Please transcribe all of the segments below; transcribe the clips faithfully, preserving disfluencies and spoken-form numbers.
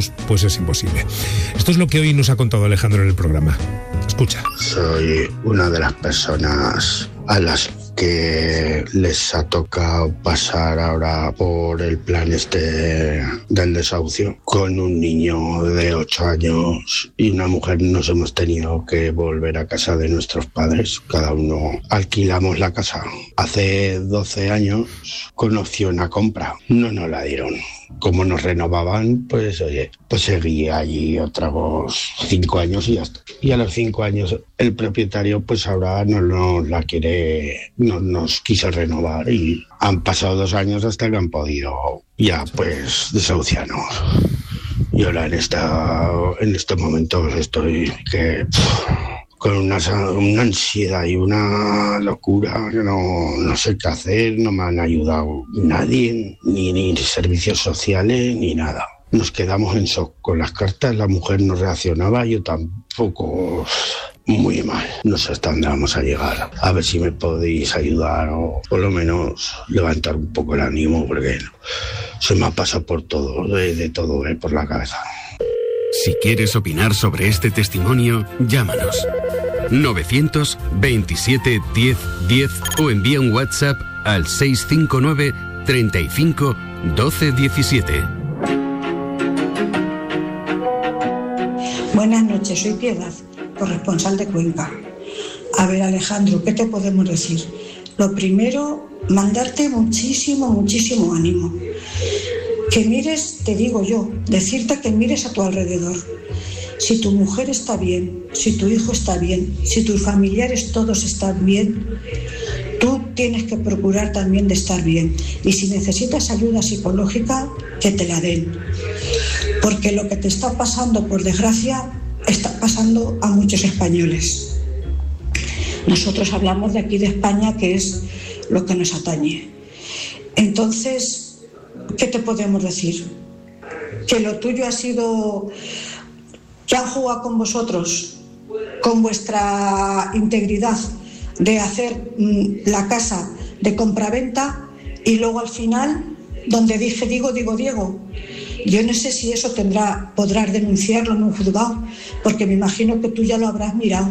pues, pues es imposible. Esto es lo que hoy nos ha contado Alejandro en el programa. Escucha. Soy una de las personas a las que les ha tocado pasar ahora por el plan este del desahucio. Con un niño de ocho años y una mujer nos hemos tenido que volver a casa de nuestros padres. Cada uno alquilamos la casa. Hace doce años con opción a compra. No nos la dieron. Como nos renovaban, pues oye, pues seguía allí otros cinco años y ya está. Y a los cinco años el propietario pues ahora no nos la quiere, no nos quiso renovar y han pasado dos años hasta que han podido ya pues desahuciarnos. Y ahora en esta, en estos momentos estoy que pff, con una, una ansiedad y una locura que no, no sé qué hacer, no me han ayudado nadie, ni, ni servicios sociales, ni nada. Nos quedamos en shock con las cartas, la mujer no reaccionaba, yo tampoco, muy mal. No sé hasta dónde vamos a llegar. A ver si me podéis ayudar o por lo menos levantar un poco el ánimo, porque se me ha pasado por todo, de, de todo, eh, por la cabeza. Si quieres opinar sobre este testimonio, llámanos novecientos veintisiete diez diez o envía un WhatsApp al seis cinco nueve treinta y cinco doce diecisiete. Buenas noches, soy Piedad, corresponsal de Cuenca. A ver, Alejandro, ¿qué te podemos decir? Lo primero, mandarte muchísimo, muchísimo ánimo. Que mires, te digo yo, decirte que mires a tu alrededor. Si tu mujer está bien, si tu hijo está bien, si tus familiares todos están bien, tú tienes que procurar también de estar bien. Y si necesitas ayuda psicológica, que te la den. Porque lo que te está pasando, por desgracia, está pasando a muchos españoles. Nosotros hablamos de aquí de España, que es lo que nos atañe. Entonces, ¿qué te podemos decir? Que lo tuyo ha sido que han jugado con vosotros, con vuestra integridad de hacer mmm, la casa de compraventa y luego al final, donde dije digo, digo Diego. Yo no sé si eso tendrá, podrás denunciarlo en un juzgado, porque me imagino que tú ya lo habrás mirado.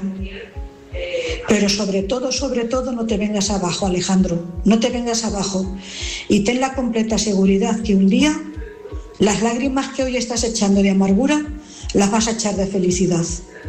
Pero sobre todo, sobre todo, no te vengas abajo, Alejandro, no te vengas abajo. Y ten la completa seguridad que un día las lágrimas que hoy estás echando de amargura las vas a echar de felicidad.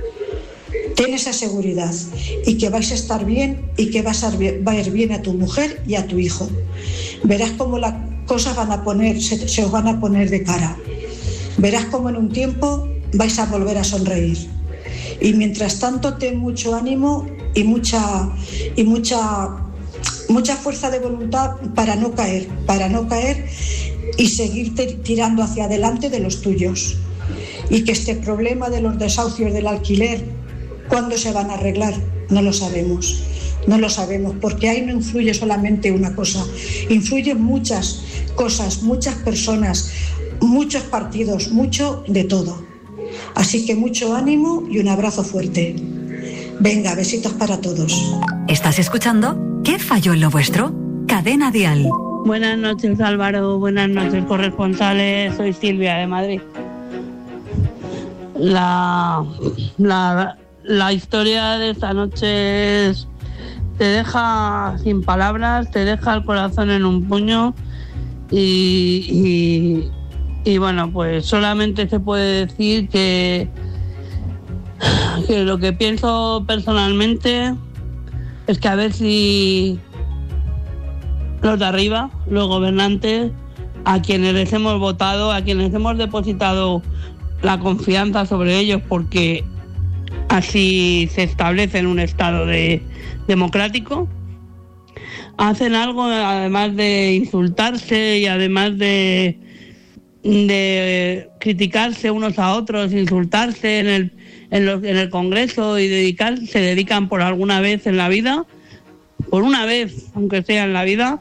Ten esa seguridad y que vais a estar bien y que vas a va a ir bien a tu mujer y a tu hijo. Verás cómo las cosas van a poner, se, se os van a poner de cara. Verás cómo en un tiempo vais a volver a sonreír. Y mientras tanto, ten mucho ánimo y mucha y mucha mucha fuerza de voluntad para no caer, para no caer y seguir tirando hacia adelante de los tuyos. Y que este problema de los desahucios del alquiler, ¿cuándo se van a arreglar? No lo sabemos, no lo sabemos, porque ahí no influye solamente una cosa, influyen muchas cosas, muchas personas, muchos partidos, mucho de todo. Así que mucho ánimo y un abrazo fuerte. Venga, besitos para todos. ¿Estás escuchando? ¿Qué falló en lo vuestro? Cadena Dial. Buenas noches, Álvaro. Buenas noches, corresponsales. Soy Silvia de Madrid. La, la, la historia de esta noche es, te deja sin palabras, te deja el corazón en un puño y, y, y bueno, pues solamente se puede decir que, que lo que pienso personalmente es que a ver si los de arriba, los gobernantes, a quienes les hemos votado, a quienes hemos depositado la confianza sobre ellos, porque así se establece en un estado de, democrático, hacen algo además de insultarse y además de, de criticarse unos a otros, insultarse en el, en, los, en el Congreso y dedicar, se dedican por alguna vez en la vida, por una vez, aunque sea en la vida,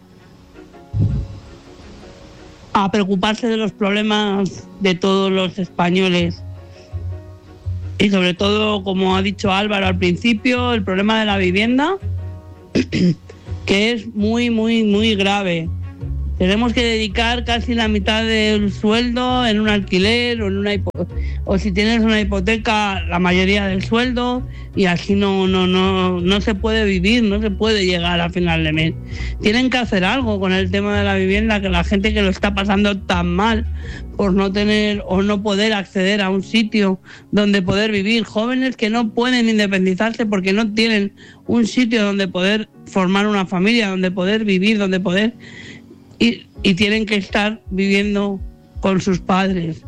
a preocuparse de los problemas de todos los españoles. Y sobre todo, como ha dicho Álvaro al principio, el problema de la vivienda, que es muy, muy, muy grave. Tenemos que dedicar casi la mitad del sueldo en un alquiler o en una hipo- o si tienes una hipoteca, la mayoría del sueldo, y así no, no, no, no se puede vivir, no se puede llegar a final de mes. Tienen que hacer algo con el tema de la vivienda, que la gente que lo está pasando tan mal por no tener o no poder acceder a un sitio donde poder vivir, jóvenes que no pueden independizarse porque no tienen un sitio donde poder formar una familia, donde poder vivir, donde poder y, y tienen que estar viviendo con sus padres.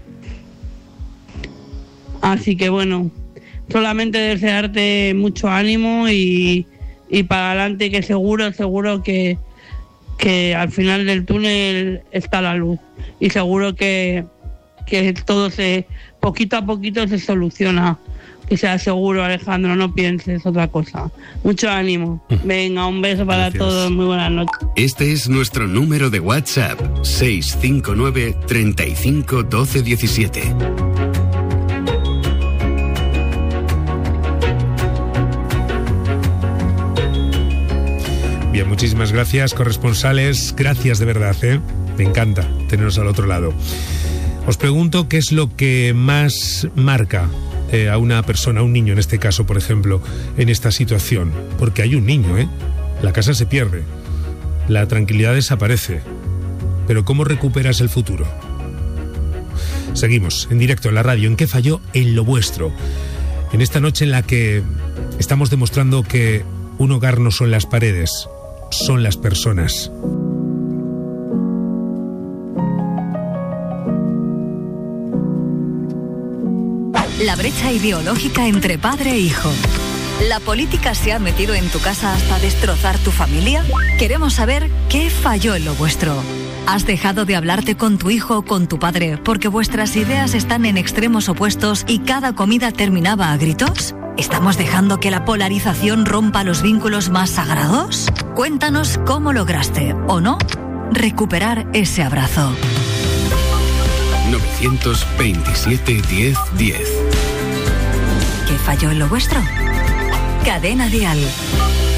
Así que bueno, solamente desearte mucho ánimo y, y para adelante, que seguro, seguro que, que al final del túnel está la luz y seguro que, que todo se, poquito a poquito se soluciona. Que sea seguro, Alejandro, no pienses otra cosa. Mucho ánimo. Venga, un beso para Gracias. todos, muy buenas noches. Este es nuestro número de WhatsApp, seis cinco nueve, treinta y cinco, doce diecisiete. Bien, muchísimas gracias, corresponsales. Gracias de verdad, ¿eh? Me encanta teneros al otro lado. Os pregunto qué es lo que más marca eh, a una persona, a un niño en este caso, por ejemplo, en esta situación. Porque hay un niño, ¿eh? La casa se pierde, la tranquilidad desaparece. Pero ¿cómo recuperas el futuro? Seguimos en directo en la radio. ¿En qué falló? En lo vuestro. En esta noche en la que estamos demostrando que un hogar no son las paredes, son las personas. La brecha ideológica entre padre e hijo. ¿La política se ha metido en tu casa hasta destrozar tu familia? Queremos saber qué falló en lo vuestro. ¿Has dejado de hablarte con tu hijo o con tu padre porque vuestras ideas están en extremos opuestos y cada comida terminaba a gritos? ¿Estamos dejando que la polarización rompa los vínculos más sagrados? Cuéntanos cómo lograste, o no, recuperar ese abrazo. novecientos veintisiete, diez, diez. ¿Qué falló en lo vuestro? Cadena Dial.